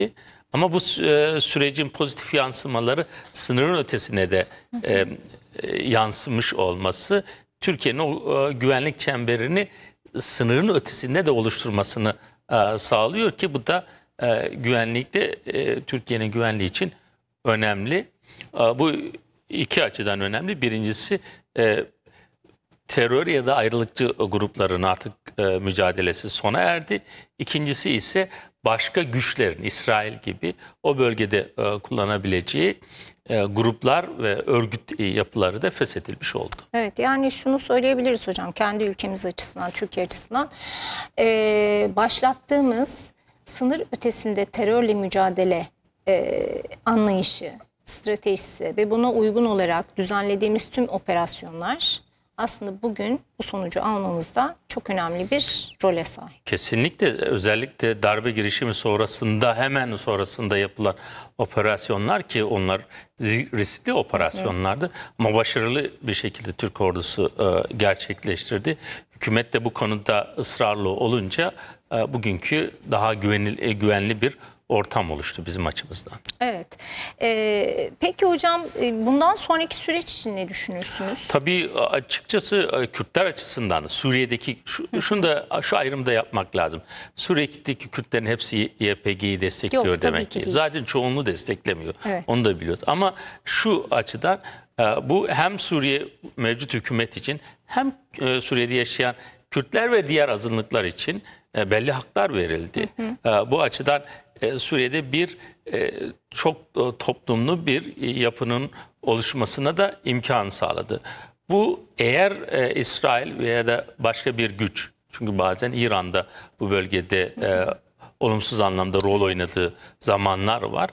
Ama bu sürecin pozitif yansımaları sınırın ötesine de yansımış olması Türkiye'nin o güvenlik çemberini sınırın ötesinde de oluşturmasını sağlıyor ki bu da güvenlikte Türkiye'nin güvenliği için önemli. Bu iki açıdan önemli. Birincisi terör ya da ayrılıkçı grupların artık mücadelesi sona erdi. İkincisi ise başka güçlerin İsrail gibi o bölgede kullanabileceği gruplar ve örgüt yapıları da feshedilmiş oldu. Evet, yani şunu söyleyebiliriz hocam, kendi ülkemiz açısından, Türkiye açısından başlattığımız sınır ötesinde terörle mücadele anlayışı, stratejisi ve buna uygun olarak düzenlediğimiz tüm operasyonlar aslında bugün bu sonucu almamızda çok önemli bir role sahip. Kesinlikle, özellikle darbe girişimi sonrasında, hemen sonrasında yapılan operasyonlar ki onlar riskli operasyonlardı ama başarılı bir şekilde Türk ordusu gerçekleştirdi. Hükümet de bu konuda ısrarlı olunca bugünkü daha güvenli bir ortam oluştu bizim açımızdan. Evet. Peki hocam, bundan sonraki süreç için ne düşünürsünüz? Tabii açıkçası Kürtler açısından Suriye'deki şu ayrımı da yapmak lazım. Suriye'deki Kürtlerin hepsi YPG'yi destekliyor. Yok, demek ki. değil. Zaten çoğunluğu desteklemiyor. Evet. Onu da biliyoruz. Ama şu açıdan bu hem Suriye mevcut hükümet için hem Suriye'de yaşayan Kürtler ve diğer azınlıklar için belli haklar verildi. Bu açıdan Suriye'de bir çok toplumlu bir yapının oluşmasına da imkan sağladı. Bu eğer İsrail veya da başka bir güç, çünkü bazen İran'da bu bölgede olumsuz anlamda rol oynadığı zamanlar var.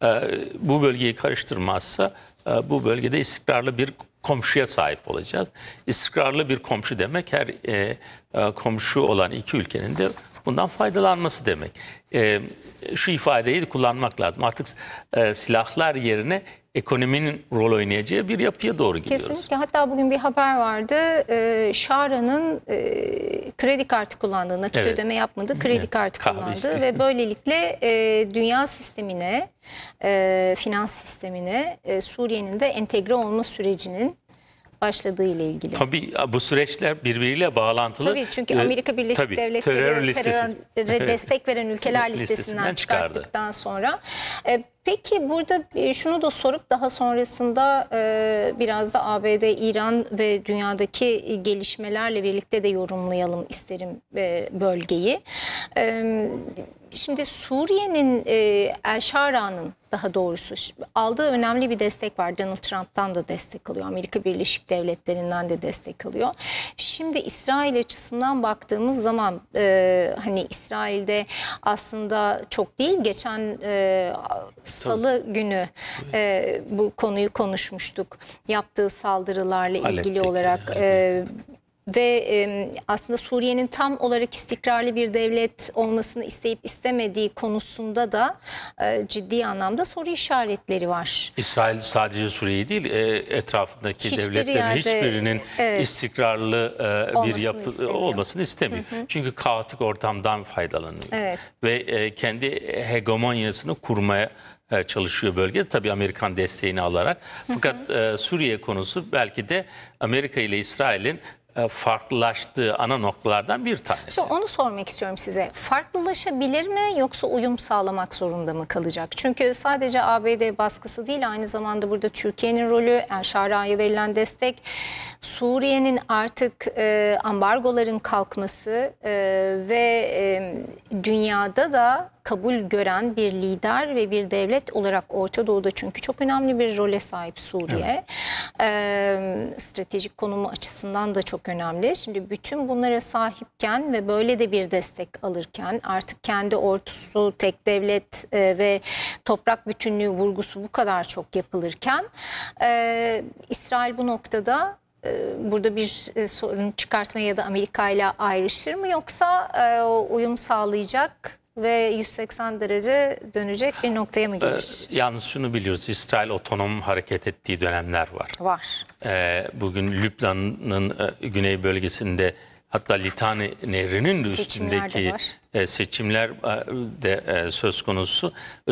Bu bölgeyi karıştırmazsa bu bölgede istikrarlı bir komşuya sahip olacağız. İstikrarlı bir komşu demek her komşu olan iki ülkenin de bundan faydalanması demek. Şu ifadeyi de kullanmak lazım. Artık silahlar yerine ekonominin rol oynayacağı bir yapıya doğru gidiyoruz. Kesinlikle. Hatta bugün bir haber vardı. Şara'nın kredi kartı kullandığı, nakit ödeme yapmadığı kredi kartı kullandığı ve böylelikle dünya sistemine, finans sistemine Suriye'nin de entegre olma sürecinin başladığı ile ilgili. Tabii bu süreçler birbiriyle bağlantılı. Tabii, çünkü Amerika Birleşik Devletleri teröre destek veren ülkeler listesinden çıkarttıktan sonra. Peki burada şunu da sorup daha sonrasında biraz da ABD, İran ve dünyadaki gelişmelerle birlikte de yorumlayalım isterim bölgeyi. Şimdi Suriye'nin El Şara'nın daha doğrusu aldığı önemli bir destek var. Donald Trump'tan da destek alıyor. Amerika Birleşik Devletleri'nden de destek alıyor. Şimdi İsrail açısından baktığımız zaman hani İsrail'de aslında çok değil, geçen Salı günü bu konuyu konuşmuştuk. Yaptığı saldırılarla ilgili olarak ve aslında Suriye'nin tam olarak istikrarlı bir devlet olmasını isteyip istemediği konusunda da ciddi anlamda soru işaretleri var. İsrail sadece Suriye değil, etrafındaki devletlerin hiçbirinin istikrarlı bir yapı olmasını istemiyor. Çünkü kaotik ortamdan faydalanıyor. Ve kendi hegemonyasını kurmaya çalışıyor bölgede, tabii Amerikan desteğini alarak. Fakat Suriye konusu belki de Amerika ile İsrail'in farklılaştığı ana noktalardan bir tanesi. İşte onu sormak istiyorum size. Farklılaşabilir mi, yoksa uyum sağlamak zorunda mı kalacak? Çünkü sadece ABD baskısı değil, aynı zamanda burada Türkiye'nin rolü, El Şara'ya verilen destek, Suriye'nin artık ambargoların kalkması ve dünyada da kabul gören bir lider ve bir devlet olarak Orta Doğu'da, çünkü çok önemli bir role sahip Suriye. Stratejik konumu açısından da çok önemli. Şimdi bütün bunlara sahipken ve böyle de bir destek alırken, artık kendi ordusu, tek devlet ve toprak bütünlüğü vurgusu bu kadar çok yapılırken İsrail bu noktada burada bir sorun çıkartmaya ya da Amerika ile ayrışır mı, yoksa uyum sağlayacak ve 180 derece dönecek bir noktaya mı gelir? Yalnız şunu biliyoruz, İsrail otonom hareket ettiği dönemler var. Var. Bugün Lübnan'ın güney bölgesinde, hatta Litani Nehri'nin üstündeki seçimler de söz konusu.